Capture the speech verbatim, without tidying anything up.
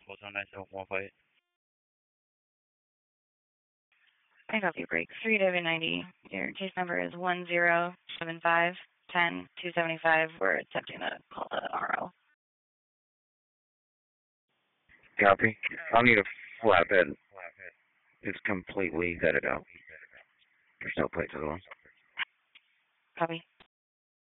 Hotel nine seven one five. I copy break. three W ninety. Your case number is one zero seven five ten two seventy five. We're attempting to call the R O. Copy. I'll need a flatbed. It's completely vetted out. There's no plates at all. Copy.